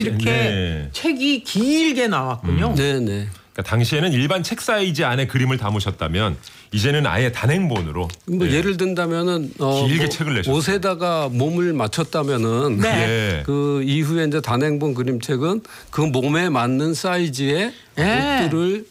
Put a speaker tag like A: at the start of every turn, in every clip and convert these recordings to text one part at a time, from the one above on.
A: 이렇게
B: 네.
A: 책이 길게 나왔군요.
C: 네네.
B: 그러니까 당시에는 일반 책 사이즈 안에 그림을 담으셨다면 이제는 아예 단행본으로
C: 뭐
B: 네.
C: 예를 든다면은
B: 길게 책을 내셨어요.
C: 옷에다가 몸을 맞췄다면은
A: 네.
B: 예.
C: 그 이후에 이제 단행본 그림책은 그 몸에 맞는 사이즈의
A: 네.
C: 옷들을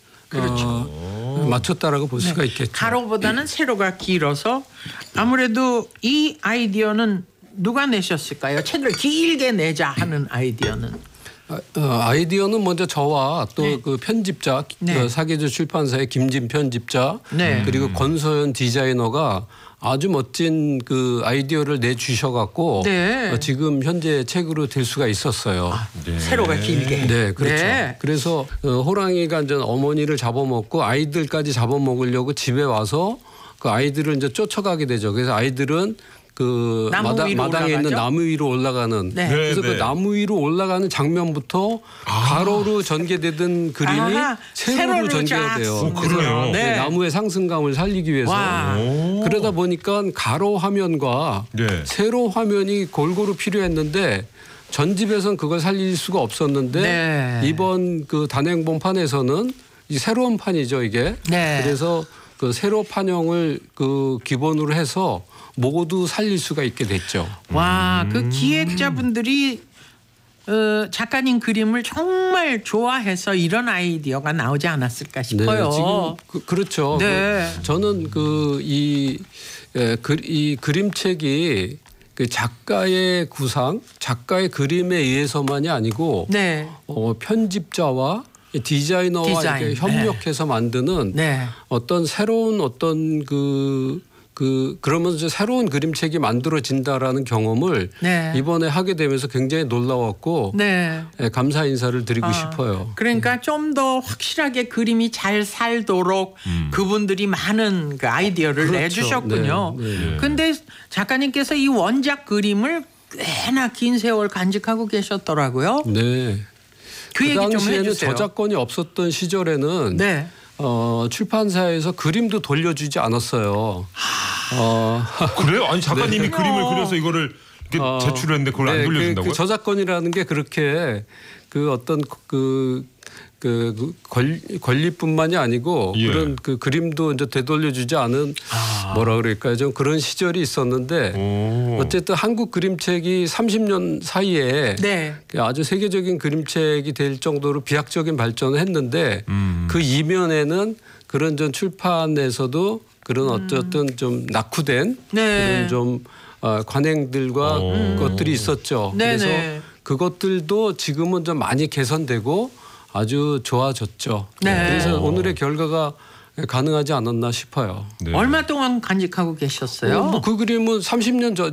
C: 맞췄다라고 볼 수가 있겠죠.
A: 가로보다는 세로가 길어서 아무래도 이 아이디어는 누가 내셨을까요? 책을 길게 내자 하는 아이디어는.
C: 아이디어는 먼저 저와 또
A: 네.
C: 그 편집자
A: 네.
C: 그 사계조 출판사의 김진 편집자
A: 네.
C: 그리고 권소연 디자이너가 아주 멋진 그 아이디어를 내주셔갖고
A: 네.
C: 지금 현재 책으로 될 수가 있었어요.
B: 네.
A: 세로가 길게.
C: 네, 그렇죠.
A: 네.
C: 그래서 호랑이가 이제 어머니를 잡아먹고 아이들까지 잡아먹으려고 집에 와서 그 아이들을 이제 쫓아가게 되죠. 그래서 아이들은 그
A: 나무 위로
C: 마당에 있는
A: 올라가죠?
C: 나무 위로 올라가는
A: 네.
C: 그래서
B: 네,
C: 그
B: 네.
C: 나무 위로 올라가는 장면부터 가로로 전개되던 그림이
A: 아하,
C: 세로로 전개가
A: 쫙
C: 돼요.
A: 쓰는
C: 그래서
B: 거예요.
A: 네.
C: 나무의 상승감을 살리기 위해서
A: 와.
C: 그러다 보니까 가로 화면과
B: 네.
C: 세로 화면이 골고루 필요했는데 전집에선 그걸 살릴 수가 없었는데
A: 네.
C: 이번 그 단행본판에서는 이 새로운 판이죠 이게.
A: 네.
C: 그래서 그 세로 판형을 그 기본으로 해서 모두 살릴 수가 있게 됐죠.
A: 와, 그 기획자분들이 작가님 그림을 정말 좋아해서 이런 아이디어가 나오지 않았을까 싶어요.
C: 네, 지금 그렇죠.
A: 네.
C: 저는 이 그림책이 그 작가의 구상, 작가의 그림에 의해서만이 아니고
A: 네.
C: 편집자와 디자이너와
A: 디자인.
C: 이렇게 협력해서 만드는
A: 네.
C: 어떤 새로운 어떤 그러면서 새로운 그림책이 만들어진다라는 경험을
A: 네.
C: 이번에 하게 되면서 굉장히 놀라웠고
A: 네.
C: 감사 인사를 드리고 싶어요.
A: 그러니까 좀 더 확실하게 그림이 잘 살도록 그분들이 많은 그 아이디어를
C: 그렇죠.
A: 내주셨군요.
C: 네, 네.
A: 근데 작가님께서 이 원작 그림을 꽤나 긴 세월 간직하고 계셨더라고요.
C: 네.
A: 그 얘기 좀
C: 당시에는
A: 해주세요.
C: 저작권이 없었던 시절에는
A: 네.
C: 출판사에서 그림도 돌려주지 않았어요.
B: 그래요? 아니 작가님이
A: 네.
B: 그림을 그려서 이거를 이렇게 제출했는데 그걸 안 돌려준다고요?
C: 그 저작권이라는 게 그렇게 그 어떤 권리뿐만이 아니고
B: 예.
C: 그런 그 그림도 이제 되돌려주지 않은 뭐라 그럴까요? 좀 그런 시절이 있었는데 어쨌든 한국 그림책이 30년 사이에
A: 네.
C: 아주 세계적인 그림책이 될 정도로 비약적인 발전을 했는데 그 이면에는 그런 전 출판에서도 그런 어쨌든 좀 낙후된
A: 네.
C: 그런 좀 관행들과 것들이 있었죠.
A: 네네.
C: 그래서 그것들도 지금은 좀 많이 개선되고 아주 좋아졌죠.
A: 네.
C: 그래서 오늘의 결과가 가능하지 않았나 싶어요.
B: 네.
A: 얼마 동안 간직하고 계셨어요?
C: 뭐 그 그림은 30년 전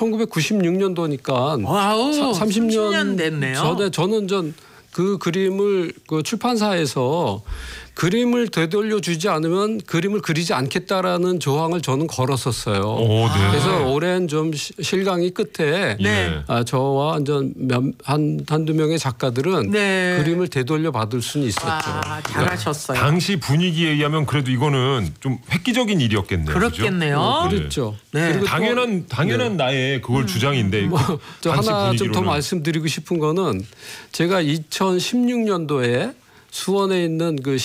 C: 1996년도니까
A: 와우,
C: 30년
A: 30년 됐네요.
C: 전에 저는 그 그림을 그 출판사에서 그림을 되돌려 주지 않으면 그림을 그리지 않겠다라는 조항을 저는 걸었었어요.
B: 오, 네.
C: 그래서 오랜 좀 실강이 끝에
A: 네.
C: 저와 한두 명의 작가들은
A: 네.
C: 그림을 되돌려 받을 수는 있었죠.
A: 와, 잘하셨어요.
B: 당시 분위기에 의하면 그래도 이거는 좀 획기적인 일이었겠네요.
A: 그렇겠네요.
B: 그죠?
C: 그렇죠.
A: 네.
C: 그리고 또
B: 당연한 나의 그걸 주장인데
C: 저
B: 당시
C: 하나 좀 더
B: 분위기로는.
C: 말씀드리고 싶은 거는 제가 2016년도에 수원에 있는 그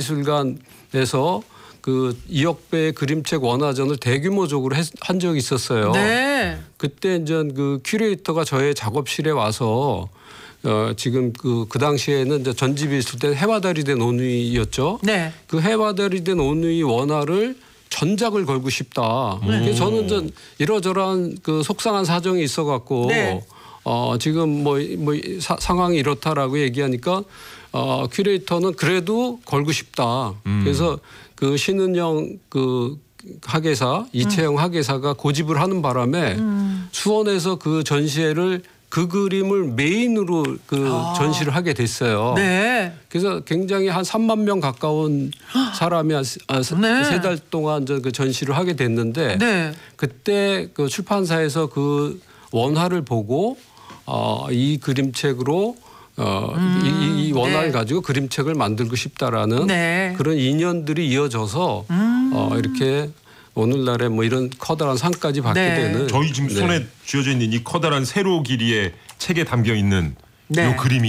C: 시립미술관에서 그 이혁배의 그림책 원화전을 대규모적으로 한 적이 있었어요.
A: 네.
C: 그때 이제 그 큐레이터가 저의 작업실에 와서 지금 그 당시에는 이제 전집이 있을 때 해와달이 된 온누이였죠.
A: 네.
C: 그 해와달이 된 온누이 원화를 전작을 걸고 싶다. 그래서 저는 좀 이러저러한 그 속상한 사정이 있어갖고
A: 네.
C: 지금 상황이 이렇다라고 얘기하니까 큐레이터는 그래도 걸고 싶다. 그래서 그 신은영 그 학예사 이채영 학예사가 고집을 하는 바람에 수원에서 그 전시회를 그 그림을 메인으로 전시를 하게 됐어요.
A: 네.
C: 그래서 굉장히 한 3만 명 가까운 사람이
A: 네.
C: 세 달 동안 그 전시를 하게 됐는데
A: 네.
C: 그때 그 출판사에서 그 원화를 보고 이 그림책으로 이 원화를
A: 네.
C: 가지고 그림책을 만들고 싶다라는
A: 네.
C: 그런 인연들이 이어져서 이렇게 오늘날에 뭐 이런 커다란 상까지 받게
A: 네.
C: 되는
B: 저희 지금
C: 네.
B: 손에 쥐어져 있는 이 커다란 세로 길이의 책에 담겨 있는
A: 네.
B: 요 그림이